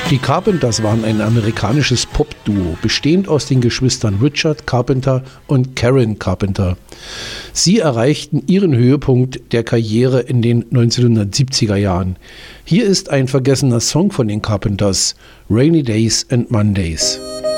Die Carpenters waren ein amerikanisches Pop-Duo, bestehend aus den Geschwistern Richard Carpenter und Karen Carpenter. Sie erreichten ihren Höhepunkt der Karriere in den 1970er Jahren. Hier ist ein vergessener Song von den Carpenters, Rainy Days and Mondays.